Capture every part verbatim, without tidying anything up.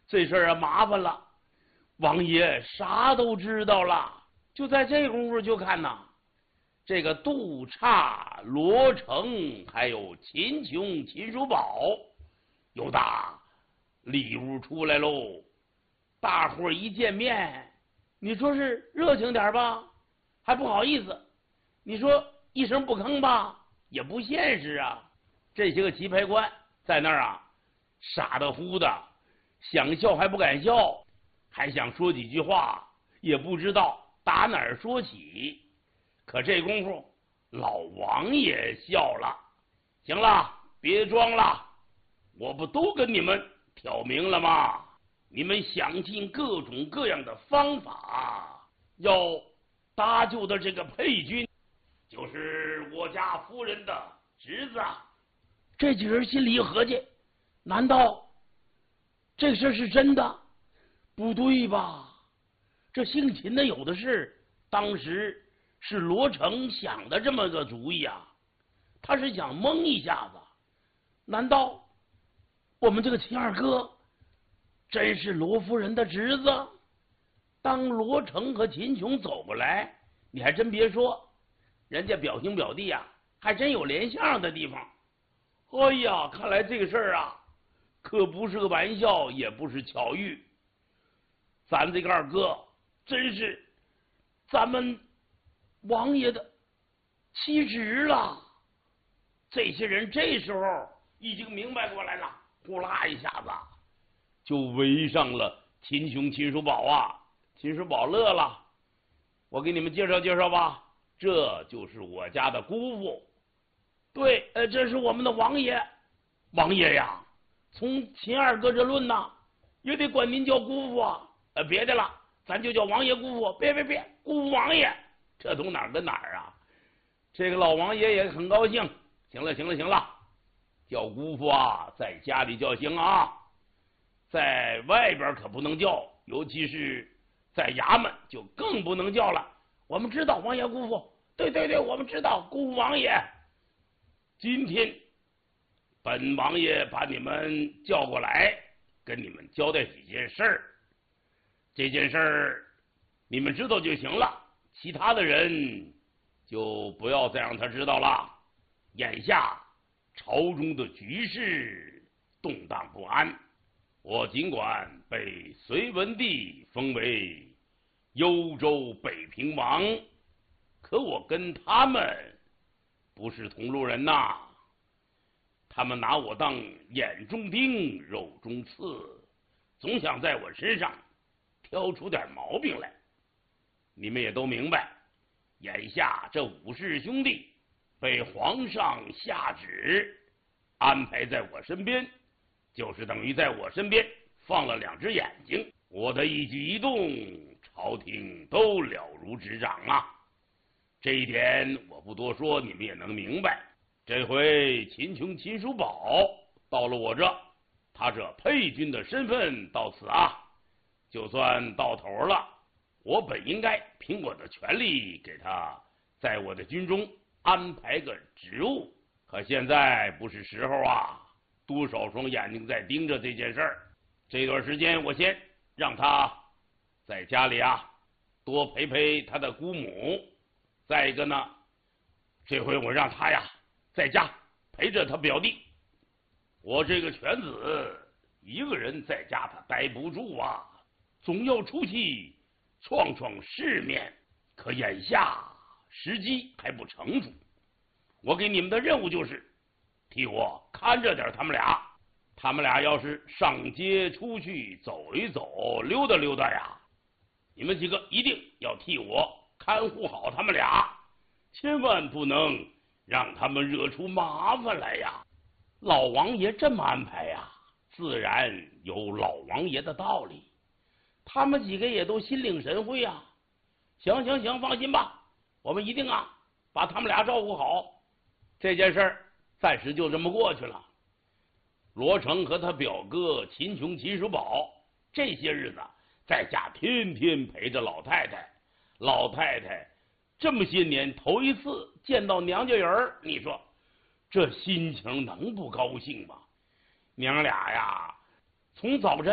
这事儿啊麻烦了，王爷啥都知道了。就在这功夫，就看呐，这个杜刹、罗成还有秦琼、秦叔宝有大礼物出来喽。大伙儿一见面，你说是热情点吧，还不好意思；你说一声不吭吧，也不现实啊。这些个棋牌官在那儿啊，傻的乎的，想笑还不敢笑，还想说几句话，也不知道打哪儿说起。可这功夫，老王爷笑了：“行了，别装了，我不都跟你们挑明了吗？你们想尽各种各样的方法，要搭救的这个沛君，就是我家夫人的侄子。”这几人心里一合计，难道这事是真的？不对吧？这姓秦的有的是，当时是罗成想的这么个主意啊，他是想蒙一下子。难道我们这个秦二哥真是罗夫人的侄子？当罗成和秦琼走过来，你还真别说，人家表兄表弟啊，还真有连相的地方。哎呀，看来这个事儿啊，可不是个玩笑，也不是巧遇。咱这个二哥真是咱们王爷的妻侄了。这些人这时候已经明白过来了，呼啦一下子就围上了秦琼、秦叔宝啊。秦叔宝乐了，我给你们介绍介绍吧，这就是我家的姑父。对，呃，这是我们的王爷。王爷呀，从秦二哥这论呐，也得管您叫姑父啊。呃，别的了，咱就叫王爷姑父。别别别，姑父王爷，这都哪儿跟哪儿啊？这个老王爷也很高兴。行了行了行了，叫姑父啊，在家里叫行啊，在外边可不能叫，尤其是在衙门就更不能叫了。我们知道王爷姑父，对对对，我们知道姑父王爷。今天本王爷把你们叫过来，跟你们交代几件事儿。这件事儿你们知道就行了，其他的人就不要再让他知道了。眼下朝中的局势动荡不安，我尽管被隋文帝封为幽州北平王，可我跟他们不是同路人呐。他们拿我当眼中钉、肉中刺，总想在我身上挑出点毛病来。你们也都明白，眼下这武氏兄弟被皇上下旨安排在我身边，就是等于在我身边放了两只眼睛，我的一举一动朝廷都了如指掌啊。这一点我不多说，你们也能明白。这回秦琼、秦叔宝到了我这，他这沛君的身份到此啊，就算到头了。我本应该凭我的权力给他在我的军中安排个职务，可现在不是时候啊，多少双眼睛在盯着这件事儿。这段时间我先让他在家里啊多陪陪他的姑母，再一个呢，这回我让他呀在家陪着他表弟。我这个犬子一个人在家他待不住啊，总要出去闯闯世面。可眼下时机还不成熟，我给你们的任务就是替我看着点他们俩。他们俩要是上街出去走一走、溜达溜达呀，你们几个一定要替我看护好他们俩，千万不能让他们惹出麻烦来呀。老王爷这么安排呀，自然有老王爷的道理，他们几个也都心领神会啊。行行行，放心吧，我们一定啊把他们俩照顾好。这件事儿暂时就这么过去了。罗成和他表哥秦琼、秦叔宝这些日子在家天天陪着老太太，老太太这么些年头一次见到娘家人，你说这心情能不高兴吗？娘俩呀，从早晨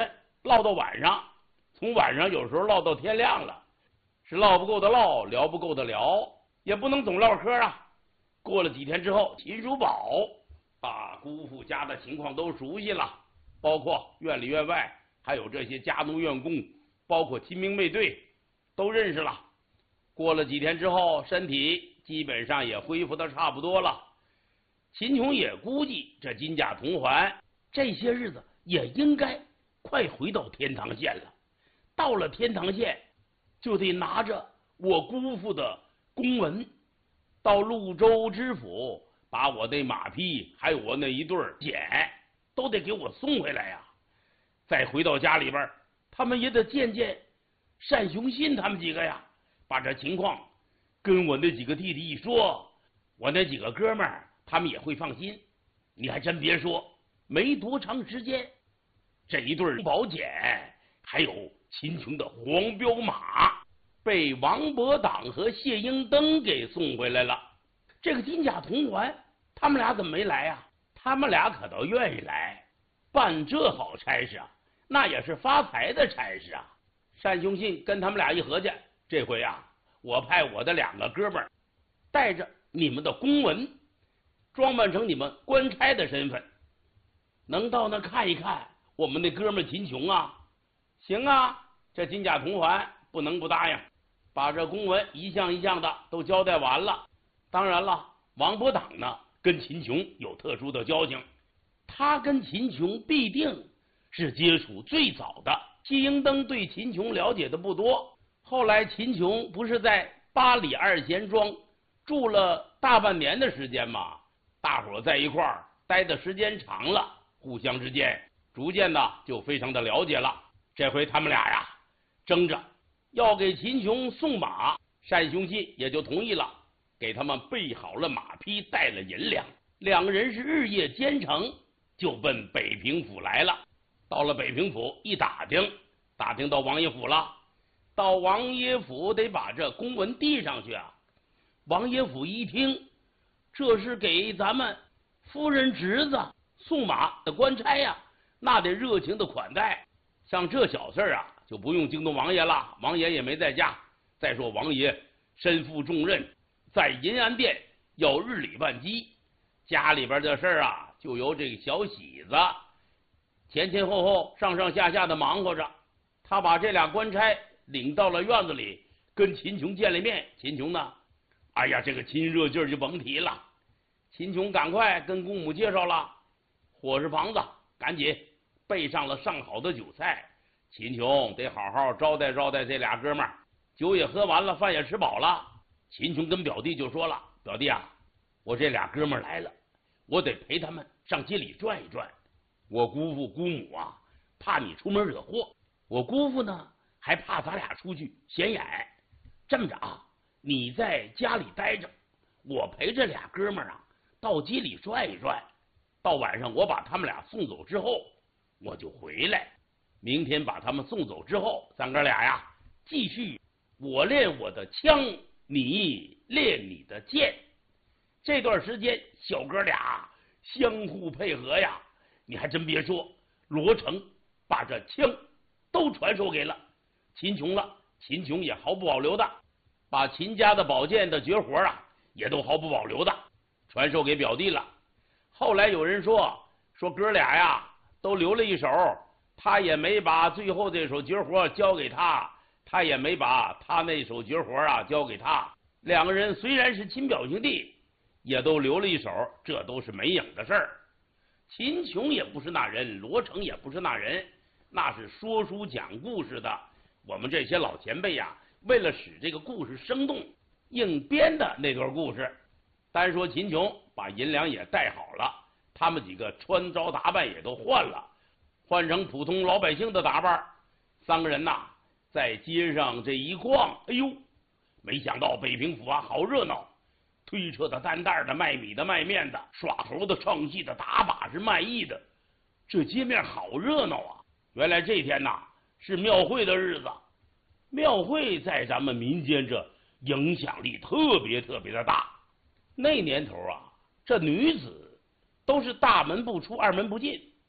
唠到晚上，从晚上有时候唠到天亮了，是唠不够的唠，聊不够的聊，也不能总唠嗑啊。过了几天之后，秦叔宝把姑父家的情况都熟悉了，包括院里院外，还有这些家奴院工，包括亲兵卫队，都认识了。过了几天之后，身体基本上也恢复的差不多了。秦琼也估计这金甲铜环这些日子也应该快回到天堂县了。到了天堂县，就得拿着我姑父的公文到潞州知府，把我那马匹还有我那一对锏都得给我送回来呀。再回到家里边，他们也得见见单雄信他们几个呀，把这情况跟我那几个弟弟一说，我那几个哥们儿他们也会放心。你还真别说，没多长时间，这一对宝锏还有秦琼的黄骠马被王伯党和谢英登给送回来了。这个金甲铜环他们俩怎么没来啊？他们俩可都愿意来办这好差事啊，那也是发财的差事啊。单雄信跟他们俩一合计，这回啊，我派我的两个哥们儿带着你们的公文，装扮成你们官差的身份，能到那看一看我们那哥们儿秦琼啊？行啊，这金甲铜环不能不答应。把这公文一项一项的都交代完了。当然了，王伯党呢跟秦琼有特殊的交情，他跟秦琼必定是接触最早的。谢英登对秦琼了解的不多，后来秦琼不是在八里二贤庄住了大半年的时间吗？大伙在一块儿待的时间长了，互相之间逐渐的就非常的了解了。这回他们俩呀争着要给秦琼送马，单雄信也就同意了，给他们备好了马匹，带了银两。两个人是日夜兼程，就奔北平府来了。到了北平府一打听，打听到王爷府了。到王爷府得把这公文递上去啊。王爷府一听，这是给咱们夫人侄子送马的官差呀，那得热情的款待。像这小事啊，就不用惊动王爷了，王爷也没在家。再说王爷身负重任，在银安殿要日理万机，家里边的事啊，就由这个小喜子前前后后上上下下的忙活着。他把这俩官差领到了院子里，跟秦琼见了面。秦琼呢，哎呀，这个亲热劲儿就甭提了。秦琼赶快跟姑母介绍了，伙食旁子赶紧备上了上好的酒菜。秦琼得好好招待招待这俩哥们儿。酒也喝完了，饭也吃饱了，秦琼跟表弟就说了，表弟啊，我这俩哥们儿来了，我得陪他们上街里转一转。我姑父姑母啊怕你出门惹祸，我姑父呢还怕咱俩出去显眼。这么着啊，你在家里待着，我陪着俩哥们儿啊到街里转一转，到晚上我把他们俩送走之后我就回来。明天把他们送走之后，咱哥俩呀继续我练我的枪，你练你的剑。这段时间小哥俩相互配合呀，你还真别说，罗成把这枪都传授给了秦琼了。秦琼也毫不保留的把秦家的宝剑的绝活啊也都毫不保留的传授给表弟了。后来有人说说哥俩呀都留了一手，他也没把最后这手绝活交给他，他也没把他那手绝活啊交给他。两个人虽然是亲表兄弟，也都留了一手，这都是没影的事儿。秦琼也不是那人，罗成也不是那人，那是说书讲故事的。我们这些老前辈呀，为了使这个故事生动，硬编的那段故事。单说秦琼把银两也带好了，他们几个穿着打扮也都换了，换成普通老百姓的打扮。三个人呐在街上这一逛，哎呦，没想到北平府啊好热闹，推车的担担的，卖米的卖面的，耍猴的唱戏的，打把式卖艺的，这街面好热闹啊。原来这天呐是庙会的日子，庙会在咱们民间这影响力特别特别的大。那年头啊，这女子都是大门不出二门不进，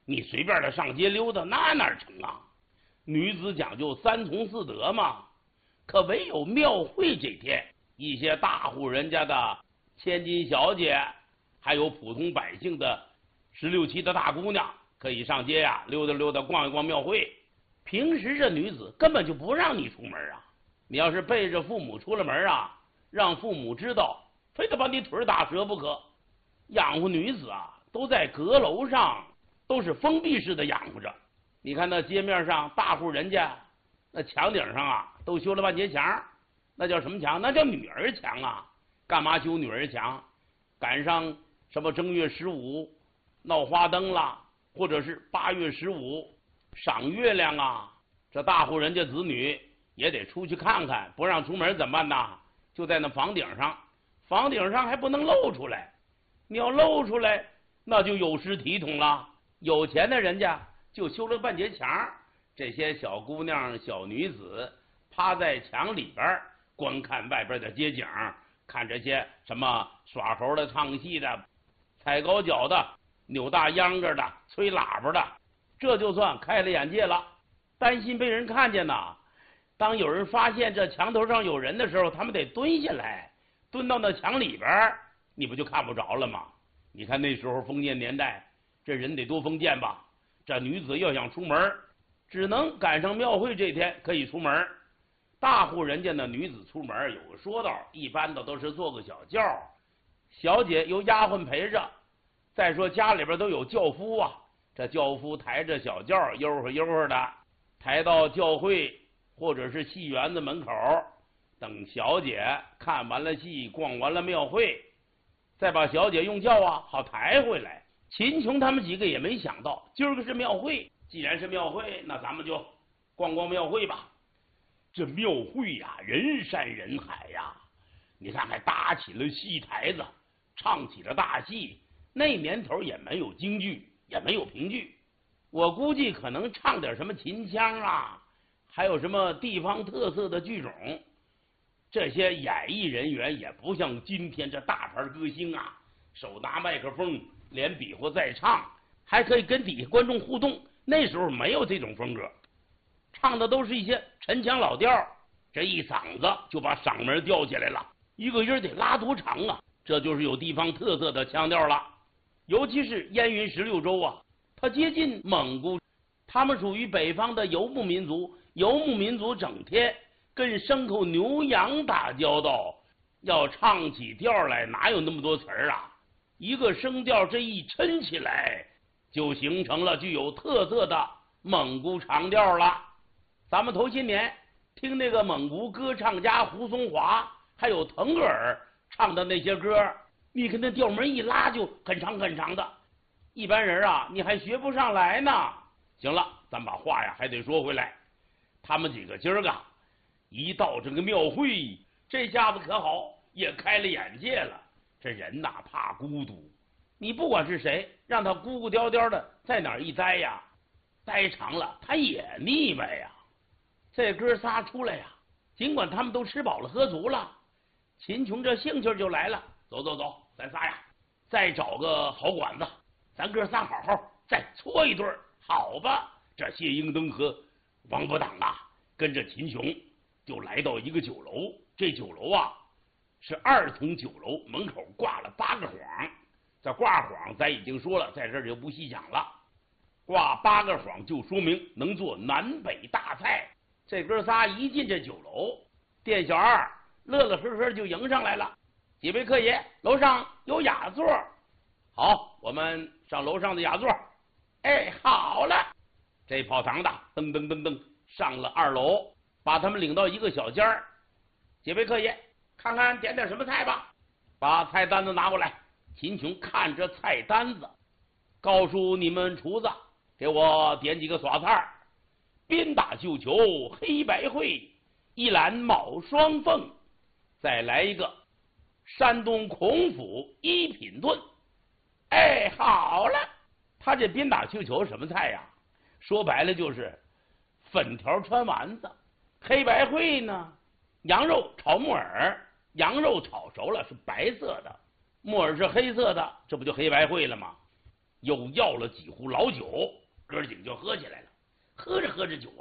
你随便的上街溜达，那哪成啊？女子讲究三从四德嘛。可唯有庙会这天，一些大户人家的千金小姐，还有普通百姓的十六七的大姑娘，可以上街呀、啊、溜达溜达，逛一逛庙会。平时这女子根本就不让你出门啊！你要是背着父母出了门啊，让父母知道，非得把你腿打折不可。养活女子啊，都在阁楼上，都是封闭式的养活着。你看那街面上大户人家，那墙顶上啊，都修了半截墙，那叫什么墙？那叫女儿墙啊！干嘛修女儿墙？赶上什么正月十五闹花灯啦，或者是八月十五赏月亮啊，这大户人家子女也得出去看看，不让出门怎么办呢？就在那房顶上，房顶上还不能露出来，你要露出来，那就有失体统了。有钱的人家就修了半截墙，这些小姑娘小女子趴在墙里边观看外边的街景，看这些什么耍猴的、唱戏的、踩高脚的、扭大秧歌的、吹喇叭的，这就算开了眼界了。担心被人看见呢，当有人发现这墙头上有人的时候，他们得蹲下来，蹲到那墙里边，你不就看不着了吗？你看那时候封建年代，这人得多封建吧？这女子要想出门，只能赶上庙会这天可以出门。大户人家的女子出门有个说道，一般的都是坐个小轿，小姐由丫鬟陪着。再说家里边都有轿夫啊，这轿夫抬着小轿，悠呵悠呵的抬到教会或者是戏园子门口，等小姐看完了戏，逛完了庙会，再把小姐用轿啊好抬回来。秦琼他们几个也没想到，今儿个是庙会，既然是庙会，那咱们就逛逛庙会吧。这庙会呀、啊，人山人海呀、啊，你看还搭起了戏台子，唱起了大戏。那年头也没有京剧，也没有评剧，我估计可能唱点什么秦腔啊，还有什么地方特色的剧种。这些演艺人员也不像今天这大牌歌星啊，手拿麦克风连比划再唱，还可以跟底下观众互动。那时候没有这种风格，唱的都是一些陈腔老调，这一嗓子就把嗓门吊起来了，一个音得拉多长啊！这就是有地方特色的腔调了。尤其是燕云十六州啊，它接近蒙古，他们属于北方的游牧民族。游牧民族整天跟牲口牛羊打交道，要唱起调来哪有那么多词儿啊？一个声调这一抻起来，就形成了具有特色的蒙古长调了。咱们头些年听那个蒙古歌唱家胡松华还有腾格尔唱的那些歌，你看那调门一拉就很长很长的，一般人啊你还学不上来呢。行了，咱把话呀还得说回来，他们几个今儿个一到这个庙会，这下子可好，也开了眼界了。这人呐怕孤独，你不管是谁，让他孤孤雕雕的在哪儿一待呀，待长了他也腻歪呀。这哥仨出来呀，尽管他们都吃饱了喝足了，秦琼这兴趣就来了。走走走，咱仨呀再找个好馆子，咱哥仨好好再搓一顿，好吧？这谢英登和王伯党啊跟着秦琼就来到一个酒楼。这酒楼啊是二层酒楼，门口挂了八个幌。这挂幌咱已经说了，在这儿就不细讲了。挂八个幌就说明能做南北大菜。这哥仨一进这酒楼，店小二乐乐呵呵就迎上来了，几位客爷，楼上有雅座。好，我们上楼上的雅座。哎，好了。这跑堂的噔噔噔噔上了二楼，把他们领到一个小间儿。几位客爷，看看点点什么菜吧。把菜单子拿过来。秦琼看着菜单子，告诉你们厨子，给我点几个耍菜：鞭打绣球、黑白会、一篮卯双凤，再来一个山东孔府一品炖。哎，好了。他这鞭打绣球什么菜呀？说白了就是粉条穿丸子。黑白会呢，羊肉炒木耳，羊肉炒熟了是白色的，木耳是黑色的，这不就黑白会了吗？ 又要了几壶老酒，哥几个就喝起来了。喝着喝着酒